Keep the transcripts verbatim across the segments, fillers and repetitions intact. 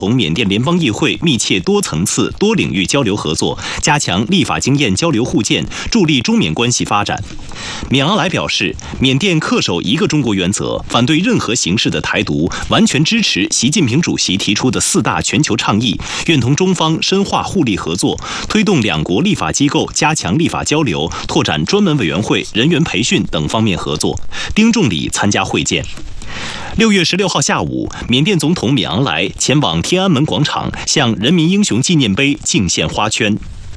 同缅甸联邦议会密切多层次、多领域交流合作，加强立法经验交流互鉴，助力中缅关系发展。缅昂莱表示，缅甸恪守一个中国原则，反对任何形式的台独，完全支持习近平主席提出的四大全球倡议，愿同中方深化互利合作，推动两国立法机构加强立法交流，拓展专门委员会、人员培训等方面合作。丁仲礼参加会见。六月十六号下午，缅甸总统缅昂莱前往天安门广场，向人民英雄纪念碑敬献花圈。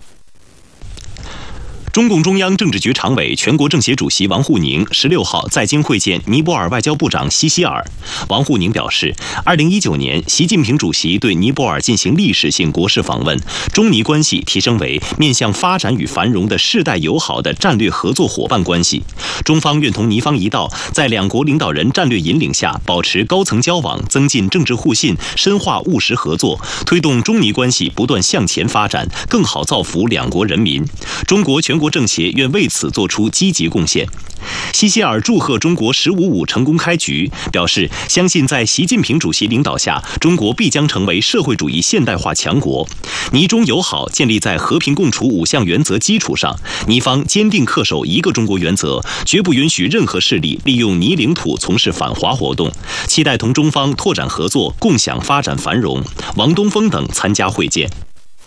中共中央政治局常委、全国政协主席王沪宁十六号在京会见尼泊尔外交部长西希尔。王沪宁表示，二零一九年，习近平主席对尼泊尔进行历史性国事访问，中尼关系提升为面向发展与繁荣的世代友好的战略合作伙伴关系。中方愿同尼方一道，在两国领导人战略引领下，保持高层交往，增进政治互信，深化务实合作，推动中尼关系不断向前发展，更好造福两国人民。中国全国政协愿为此作出积极贡献。西希尔祝贺中国“十五五”成功开局，表示相信在习近平主席领导下，中国必将成为社会主义现代化强国。尼中友好建立在和平共处五项原则基础上，尼方坚定恪守一个中国原则，绝不允许任何势力利用尼领土从事反华活动，期待同中方拓展合作，共享发展繁荣。王东峰等参加会见。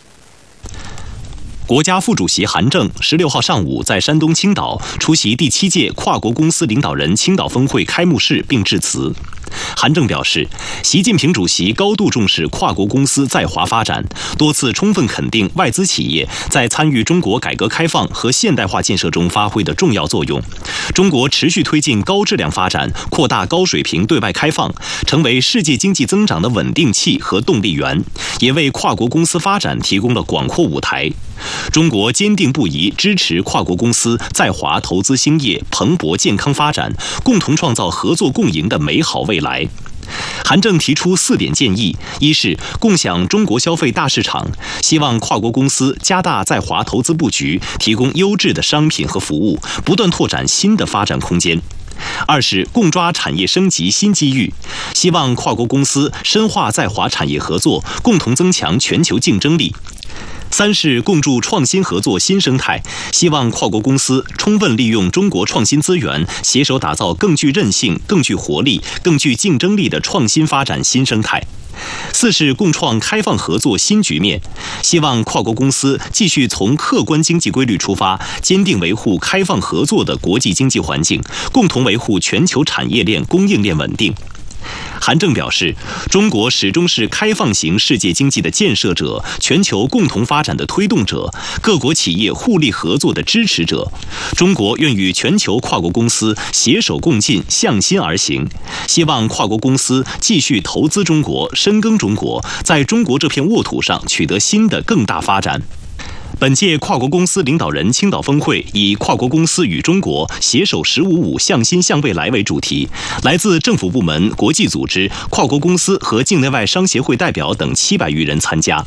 国家副主席韩正十六号上午在山东青岛出席第七届跨国公司领导人青岛峰会开幕式并致辞。韩正表示，习近平主席高度重视跨国公司在华发展，多次充分肯定外资企业在参与中国改革开放和现代化建设中发挥的重要作用。中国持续推进高质量发展，扩大高水平对外开放，成为世界经济增长的稳定器和动力源，也为跨国公司发展提供了广阔舞台。中国坚定不移支持跨国公司在华投资兴业、蓬勃健康发展，共同创造合作共赢的美好未来。韩正提出四点建议：一是共享中国消费大市场，希望跨国公司加大在华投资布局，提供优质的商品和服务，不断拓展新的发展空间。二是共抓产业升级新机遇，希望跨国公司深化在华产业合作，共同增强全球竞争力。三是共筑创新合作新生态，希望跨国公司充分利用中国创新资源，携手打造更具韧性、更具活力、更具竞争力的创新发展新生态。四是共创开放合作新局面，希望跨国公司继续从客观经济规律出发，坚定维护开放合作的国际经济环境，共同维护全球产业链、供应链稳定。韩正表示，中国始终是开放型世界经济的建设者，全球共同发展的推动者，各国企业互利合作的支持者。中国愿与全球跨国公司携手共进，向心而行。希望跨国公司继续投资中国，深耕中国，在中国这片沃土上取得新的更大发展。本届跨国公司领导人青岛峰会以跨国公司与中国携手十五五向心向未来为主题，来自政府部门、国际组织、跨国公司和境内外商协会代表等七百余人参加。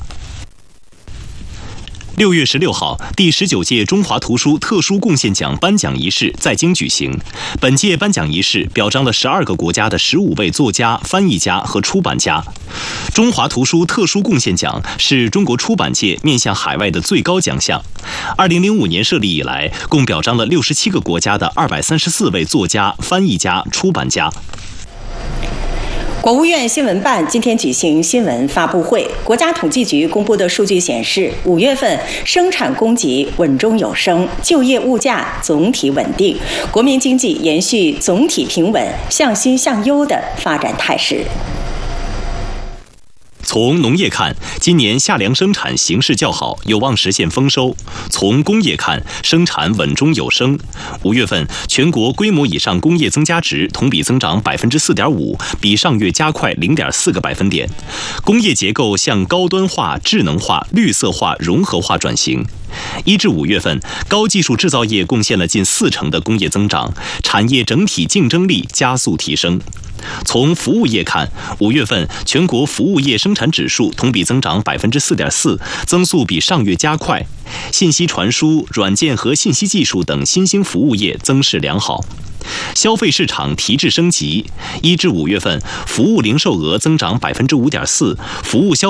六月十六号，第十九届中华图书特殊贡献奖颁奖仪式在京举行。本届颁奖仪式表彰了十二个国家的十五位作家、翻译家和出版家。中华图书特殊贡献奖是中国出版界面向海外的最高奖项。二零零五年设立以来，共表彰了六十七个国家的二百三十四位作家、翻译家、出版家。 国务院新闻办今天举行新闻发布会，国家统计局公布的数据显示，五月份生产供给稳中有升，就业物价总体稳定，国民经济延续总体平稳、向新向优的发展态势。 从农业看，今年夏粮生产形势较好，有望实现丰收。从工业看，生产稳中有升。五月份，全国规模以上工业增加值同比增长百分之四点五，比上月加快零点四个百分点。工业结构向高端化、智能化、绿色化、融合化转型。一至五月份，高技术制造业贡献了近四成的工业增长，产业整体竞争力加速提升。从服务业看，五月份全国服务业生产指数同比增长百分之四点四，增速比上月加快。信息传输、软件和信息技术等新兴服务业增势良好。 消费市场提质升级，一至五月份服务零售额增长百分之五点四，服务消